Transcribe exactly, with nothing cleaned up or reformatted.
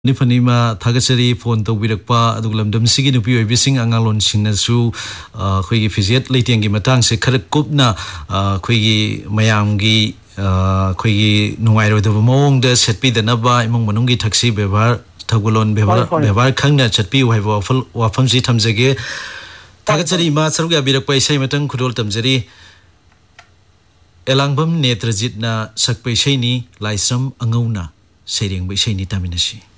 निफनीमा थागसरी phone तौबिरक्पा अदुगलमदम सिगी नुपी ओइबिसिंग अंगालोन सिंगनसु अखोइगी फिजियत लेटिंगी Matang से खर कुपना अखोइगी मयामगी अखोइगी नुंगाइरोदब मओंगद सेटपीदनबा इमुंग मनुंगी थक्सी व्यवहार थगुलोन व्यवहार व्यवहार खंगना चटपी वाइबो वाफल वाफमसी थमजगे थागसरी मा सरुग अबिरक्पा इसै मतंग खुदोल तमजरी एलांगबम नेत्रजितना सकपै सैनी लाइसम अंगौना सेरेंग बै सैनी तामिनसी।